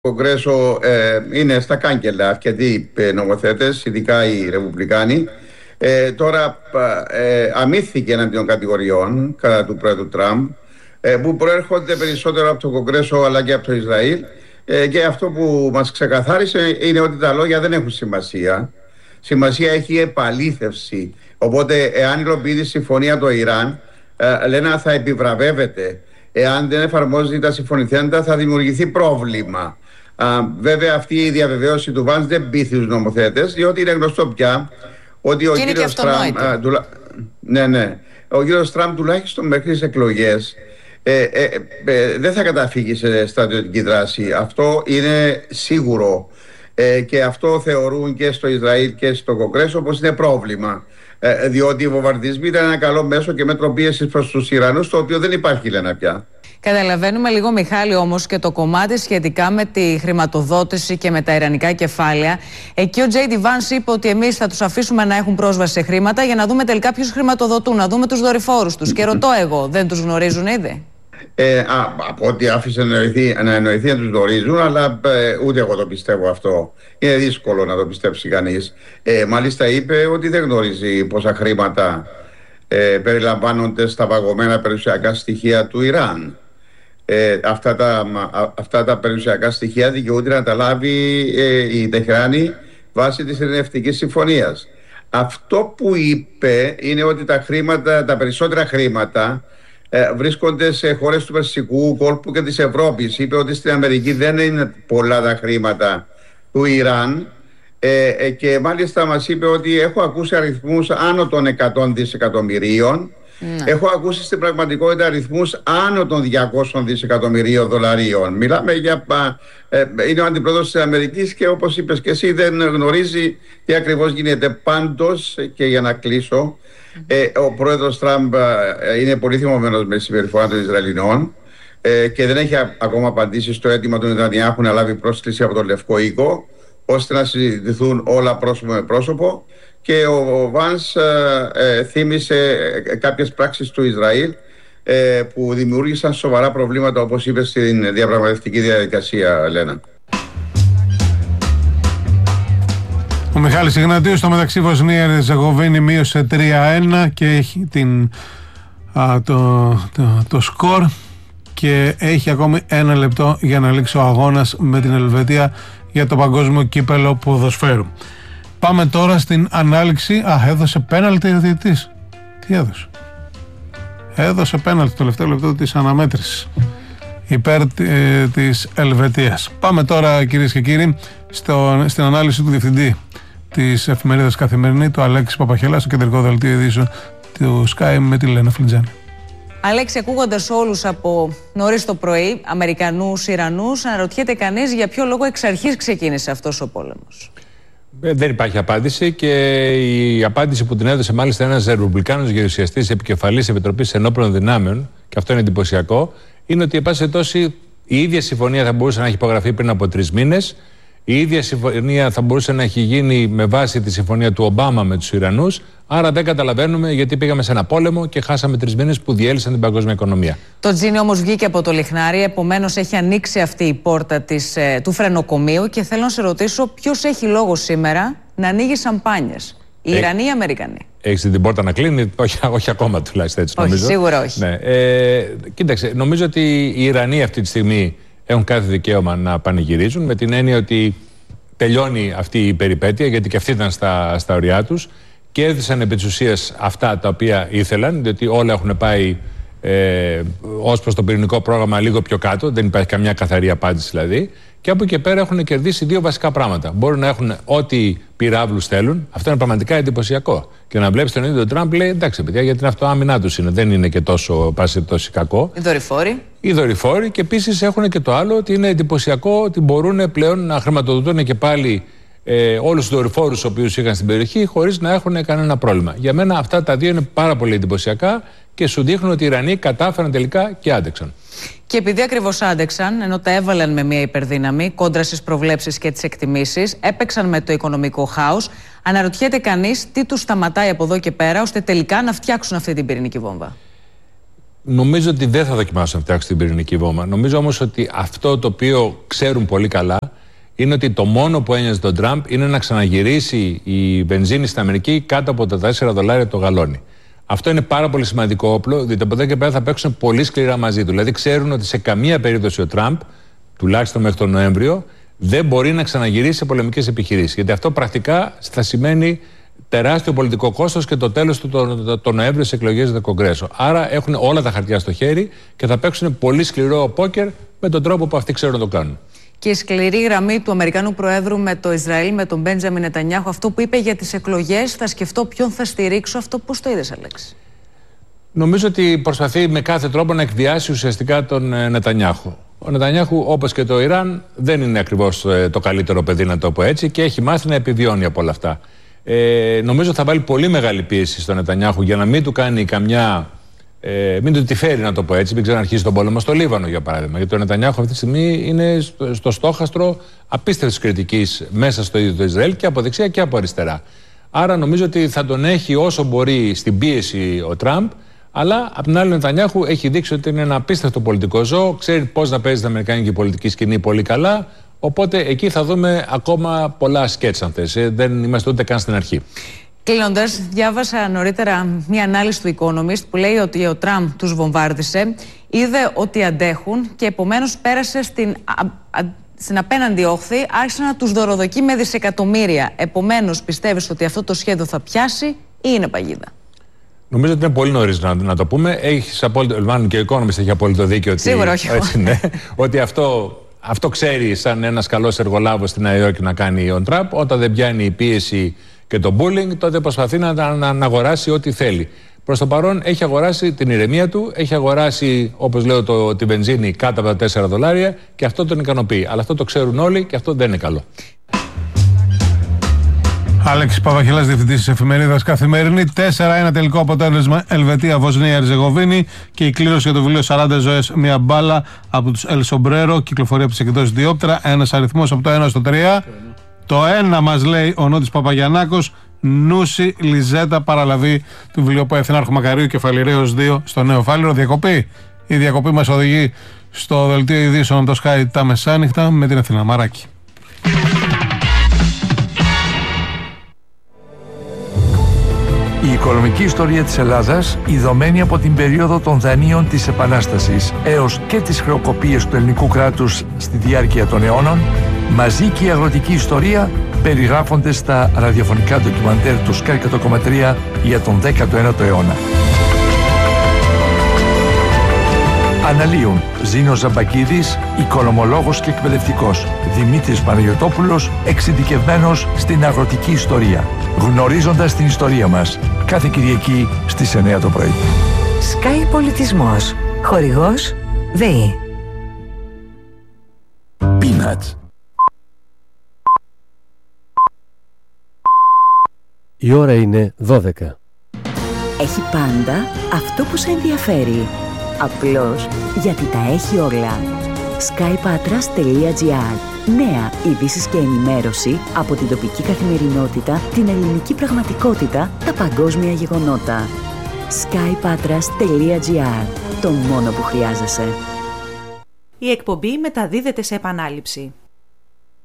Κογκρέσο είναι στα κάγκελα αρκετοί νομοθέτες, ειδικά οι Ρεπουμπλικάνοι. Τώρα αμύθηκε εναντίον κατηγοριών κατά του πρόεδρου Τραμπ που προέρχονται περισσότερο από το Κογκρέσο αλλά και από το Ισραήλ, και αυτό που μας ξεκαθάρισε είναι ότι τα λόγια δεν έχουν σημασία. Σημασία έχει η επαλήθευση. Οπότε εάν υλοποιεί τη συμφωνία το Ιράν, λένε θα επιβραβεύεται. Εάν δεν εφαρμόζει τα συμφωνηθέντα θα δημιουργηθεί πρόβλημα. Βέβαια αυτή η διαβεβαίωση του Βάνς δεν πείθει τους νομοθέτες, διότι είναι γνωστό πια ότι ο κύριος Τραμπ, ο κύριος Τραμπ τουλάχιστον μέχρι τις εκλογές δεν θα καταφύγει σε στρατιωτική δράση. Αυτό είναι σίγουρο, και αυτό θεωρούν και στο Ισραήλ και στο Κογκρέσο πως είναι πρόβλημα, διότι οι βομβαρδισμοί ήταν ένα καλό μέσο και μέτρο πίεσης προς τους Ιρανούς, το οποίο δεν υπάρχει, λένε πια. Καταλαβαίνουμε λίγο, Μιχάλη, όμως και το κομμάτι σχετικά με τη χρηματοδότηση και με τα ιρανικά κεφάλαια. Εκεί ο J.D. Vance είπε ότι εμείς θα τους αφήσουμε να έχουν πρόσβαση σε χρήματα για να δούμε τελικά ποιους χρηματοδοτούν, να δούμε τους δορυφόρους τους. Και ρωτώ εγώ, δεν τους γνωρίζουν ήδη? Από ό,τι άφησε να εννοηθεί να τους γνωρίζουν, αλλά ούτε εγώ το πιστεύω αυτό. Είναι δύσκολο να το πιστέψει κανείς. Μάλιστα είπε ότι δεν γνωρίζει πόσα χρήματα περιλαμβάνονται στα παγωμένα περιουσιακά στοιχεία του Ιράν. Αυτά τα περιουσιακά στοιχεία δικαιούται να τα λάβει η Τεχράνη βάσει της ειρηνευτικής συμφωνίας. Αυτό που είπε είναι ότι τα περισσότερα χρήματα βρίσκονται σε χώρες του Περσικού κόλπου και της Ευρώπης. Είπε ότι στην Αμερική δεν είναι πολλά τα χρήματα του Ιράν, και μάλιστα μας είπε ότι έχω ακούσει αριθμούς άνω των 100 δισεκατομμυρίων. Έχω ακούσει στην πραγματικότητα αριθμούς άνω των 200 δισεκατομμυρίων δολαρίων. Μιλάμε για... είναι ο αντιπρόεδρος της Αμερικής και όπως είπες και εσύ δεν γνωρίζει τι ακριβώς γίνεται. Πάντως, και για να κλείσω, ο πρόεδρος Τραμπ είναι πολύ θυμωμένος με τη συμπεριφορά των Ισραηλινών, και δεν έχει ακόμα απαντήσει στο αίτημα του Νετανιάχου να λάβει πρόσκληση από τον Λευκό Οίκο, ώστε να συζητηθούν όλα πρόσωπο με πρόσωπο. Και ο Βάνς θύμισε κάποιες πράξεις του Ισραήλ που δημιούργησαν σοβαρά προβλήματα, όπως είπε, στην διαπραγματευτική διαδικασία, Λένα. Ο Μιχάλης Ιγνατίου, στο μεταξύ Βοσνία Ερζεγοβίνη μείωσε 3-1 και έχει το σκορ και έχει ακόμη 1 λεπτό για να λήξει ο αγώνας με την Ελβετία για το παγκόσμιο κύπελο ποδοσφαίρου. Πάμε τώρα στην ανάληξη. Έδωσε πέναλτι ο διαιτητής. Τι έδωσε? Έδωσε πέναλτι το τελευταίο λεπτό της αναμέτρησης υπέρ της Ελβετίας. Πάμε τώρα, κυρίες και κύριοι, στην ανάλυση του διευθυντή της εφημερίδας Καθημερινή, του Αλέξη Παπαχελά, στο κεντρικό δελτίο ειδήσεων του Sky με τη Λένα Φλιτζάνη. Αλέξη, ακούγοντας όλους από νωρίς το πρωί, Αμερικανούς, Ιρανούς, αναρωτιέται κανείς για ποιο λόγο εξ αρχής ξεκίνησε αυτός ο πόλεμος. Δεν υπάρχει απάντηση, και η απάντηση που την έδωσε μάλιστα ένας Ρεπουμπλικάνος γερουσιαστής επικεφαλής Επιτροπής Ενόπλων Δυνάμεων, και αυτό είναι εντυπωσιακό, είναι ότι εν πάση περιπτώσει η ίδια συμφωνία θα μπορούσε να έχει υπογραφεί πριν από 3 μήνες. Η ίδια συμφωνία θα μπορούσε να έχει γίνει με βάση τη συμφωνία του Ομπάμα με τους Ιρανούς. Άρα δεν καταλαβαίνουμε γιατί πήγαμε σε ένα πόλεμο και χάσαμε 3 μήνες που διέλυσαν την παγκόσμια οικονομία. Το τζίνι όμως βγήκε από το λιχνάρι, επομένως έχει ανοίξει αυτή η πόρτα του φρενοκομείου, και θέλω να σε ρωτήσω ποιος έχει λόγο σήμερα να ανοίγει σαμπάνιες, οι Ιρανοί ή οι Αμερικανοί? Έχεις την πόρτα να κλείνει? Όχι ακόμα, τουλάχιστον έτσι νομίζω. Όχι, σίγουρα όχι. Ναι. Κοίταξε, νομίζω ότι οι Ιρανοί αυτή τη στιγμή έχουν κάθε δικαίωμα να πανηγυρίζουν, με την έννοια ότι τελειώνει αυτή η περιπέτεια, γιατί και αυτοί ήταν στα ωριά τους και έδωσαν επί της ουσίας αυτά τα οποία ήθελαν, διότι όλα έχουν πάει ως προς το πυρηνικό πρόγραμμα λίγο πιο κάτω, δεν υπάρχει καμιά καθαρή απάντηση δηλαδή, και από εκεί και πέρα έχουν κερδίσει 2 βασικά πράγματα. Μπορούν να έχουν ό,τι πυράβλους θέλουν, αυτό είναι πραγματικά εντυπωσιακό. Και να βλέπεις τον ίδιο τον Τραμπ, λέει εντάξει παιδιά, γιατί την αυτοάμυνά τους είναι, δεν είναι και τόσο κακό. Οι δορυφόροι, και επίσης έχουν και το άλλο, ότι είναι εντυπωσιακό ότι μπορούν πλέον να χρηματοδοτούν και πάλι όλους τους δορυφόρους τους οποίους είχαν στην περιοχή, χωρίς να έχουν κανένα πρόβλημα. Για μένα αυτά τα δύο είναι πάρα πολύ εντυπωσιακά και σου δείχνουν ότι οι Ιρανοί κατάφεραν τελικά και άντεξαν. Και επειδή ακριβώς άντεξαν, ενώ τα έβαλαν με μια υπερδύναμη κόντρα στις προβλέψεις και τις εκτιμήσεις, έπαιξαν με το οικονομικό χάος, αναρωτιέται κανείς τι τους σταματάει από εδώ και πέρα ώστε τελικά να φτιάξουν αυτή την πυρηνική βόμβα. Νομίζω ότι δεν θα δοκιμάσουν να φτιάξουν την πυρηνική βόμβα. Νομίζω όμως ότι αυτό το οποίο ξέρουν πολύ καλά είναι ότι το μόνο που ένοιαζε τον Τραμπ είναι να ξαναγυρίσει η βενζίνη στην Αμερική κάτω από τα $4 το γαλόνι. Αυτό είναι πάρα πολύ σημαντικό όπλο, διότι από εδώ και πέρα θα παίξουν πολύ σκληρά μαζί του. Δηλαδή ξέρουν ότι σε καμία περίπτωση ο Τραμπ, τουλάχιστον μέχρι τον Νοέμβριο, δεν μπορεί να ξαναγυρίσει σε πολεμικές επιχειρήσεις. Γιατί αυτό πρακτικά θα σημαίνει τεράστιο πολιτικό κόστος και το τέλος του το Νοέμβριο στις εκλογές του Κογκρέσου. Άρα έχουν όλα τα χαρτιά στο χέρι και θα παίξουν πολύ σκληρό πόκερ με τον τρόπο που αυτοί ξέρουν να το κάνουν. Και η σκληρή γραμμή του Αμερικανού Προέδρου με το Ισραήλ, με τον Μπέντζαμιν Νετανιάχου, αυτό που είπε για τις εκλογές, θα σκεφτώ ποιον θα στηρίξω, αυτό πώς το είδες, Αλέξη? Νομίζω ότι προσπαθεί με κάθε τρόπο να εκβιάσει ουσιαστικά τον Νετανιάχου. Ο Νετανιάχου, όπως και το Ιράν, δεν είναι ακριβώς το καλύτερο παιδί, να το πω έτσι, και έχει μάθει να επιβιώνει από όλα αυτά. Νομίζω θα βάλει πολύ μεγάλη πίεση στον Νετανιάχου για να μην του κάνει καμιά. Μην του τη φέρει, να το πω έτσι, μην ξαναρχίσει τον πόλεμο στο Λίβανο, για παράδειγμα. Γιατί ο Νετανιάχου αυτή τη στιγμή είναι στο στόχαστρο απίστευτης κριτικής μέσα στο ίδιο το Ισραήλ και από δεξιά και από αριστερά. Άρα νομίζω ότι θα τον έχει όσο μπορεί στην πίεση ο Τραμπ, αλλά απ' την άλλη ο Νετανιάχου έχει δείξει ότι είναι ένα απίστευτο πολιτικό ζώο, ξέρει πώς να παίζει την αμερικάνικη πολιτική σκηνή πολύ καλά. Οπότε εκεί θα δούμε ακόμα πολλά σκέτς, αν θες. Δεν είμαστε ούτε καν στην αρχή. Κλείνοντας, διάβασα νωρίτερα μια ανάλυση του Economist που λέει ότι ο Τραμπ τους βομβάρδισε, είδε ότι αντέχουν και επομένως πέρασε στην απέναντι όχθη, άρχισε να τους δωροδοκεί με δισεκατομμύρια. Επομένως, πιστεύεις ότι αυτό το σχέδιο θα πιάσει ή είναι παγίδα? Νομίζω ότι είναι πολύ νωρίς να το πούμε. Έχεις απόλυτο, μάλλον και ο Economist έχει απόλυτο δίκιο ότι, σίγουρα, όχι. Έτσι, ναι, ότι αυτό ξέρει σαν ένας καλός εργολάβος στη Νέα Υόρκη να κάνει ο Τραμπ. Όταν δεν πιάνει η πίεση και το bullying, τότε προσπαθεί να αγοράσει ό,τι θέλει. Προς το παρόν έχει αγοράσει την ηρεμία του, έχει αγοράσει, όπως λέω, τη βενζίνη κάτω από τα $4 και αυτό τον ικανοποιεί. Αλλά αυτό το ξέρουν όλοι και αυτό δεν είναι καλό. Άλεξης Παπαχελάς, διευθυντής της εφημερίδας Καθημερινή. 4-1 τελικό αποτέλεσμα Ελβετία-Βοσνία-Ερζεγοβίνη και η κλήρωση για το βιβλίο 40 ζωές, μια μπάλα από τους El Sombrero, κυκλοφορεί από τις εκδόσεις Διόπτρα. Ένας αριθμός από το 1 στο 3. Το 1 μας λέει ο Νότης Παπαγιαννάκος. Νούση Λιζέτα, παραλαβή του βιβλιοπόη Ευθυνάρχου Μακαρίου, Κεφαλιραίος 2 στο Νέο Φάληρο. Διακοπή. Η διακοπή μας οδηγεί στο δελτίο ειδήσεων το Sky τα μεσάνυχτα με την Αθηνά Μαράκη. Η οικονομική ιστορία της Ελλάδας, ειδωμένη από την περίοδο των δανείων της Επανάστασης έως και τις χρεοκοπίες του ελληνικού κράτους στη διάρκεια των αιώνων, μαζί και η αγροτική ιστορία περιγράφονται στα ραδιοφωνικά ντοκιμαντέρ του Sky 100,3 για τον 19ο αιώνα. Αναλύουν Ζήνος Ζαμπακίδης, οικονομολόγος και εκπαιδευτικός, Δημήτρης Παναγιωτόπουλος, εξειδικευμένος στην αγροτική ιστορία. Γνωρίζοντας την ιστορία μας, κάθε Κυριακή στις 9 το πρωί. Sky Πολιτισμός. Χορηγός ΔΕΗ. Peanuts. Η ώρα είναι 12. Έχει πάντα αυτό που σε ενδιαφέρει. Απλώς γιατί τα έχει όλα. skypatras.gr. Νέα ειδήσεις και ενημέρωση από την τοπική καθημερινότητα, την ελληνική πραγματικότητα, τα παγκόσμια γεγονότα. skypatras.gr. Το μόνο που χρειάζεσαι. Η εκπομπή μεταδίδεται σε επανάληψη.